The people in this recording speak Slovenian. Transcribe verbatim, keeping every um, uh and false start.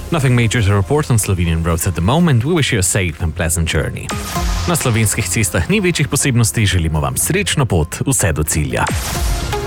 Nothing major to report on Slovenian roads at the moment. We wish you a safe and pleasant journey. Na slovenskih cestah ni večjih posebnosti, želimo vam srečno pot vse do cilja.